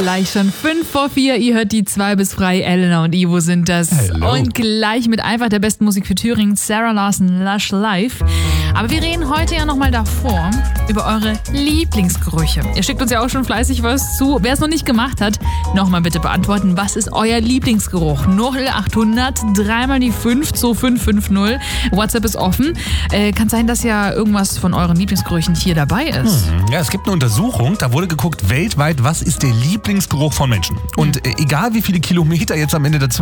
gleich schon 5:04. Ihr hört die 2 bis frei. Elena und Ivo sind das. Hello. Und gleich mit einfach der besten Musik für Thüringen, Sarah Larson, Lush Life. Aber wir reden heute ja nochmal davor über eure Lieblingsgerüche. Ihr schickt uns ja auch schon fleißig was zu. Wer es noch nicht gemacht hat, nochmal bitte beantworten. Was ist euer Lieblingsgeruch? 0800 3 die 5 2550. WhatsApp ist offen. Kann sein, dass ja irgendwas von euren Lieblingsgerüchen hier dabei ist. Ja, es gibt eine Untersuchung, da wurde geguckt, weltweit, was ist der Lieblingsgeruch von Menschen? Und egal wie viele Kilometer jetzt am Ende dazu